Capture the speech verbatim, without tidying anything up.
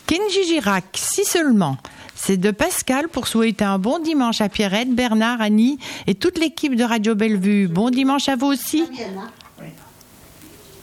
Kenji Girac, si seulement. C'est de Pascal pour souhaiter un bon dimanche à Pierrette, Bernard, Annie et toute l'équipe de Radio Bellevue. Bon dimanche à vous aussi.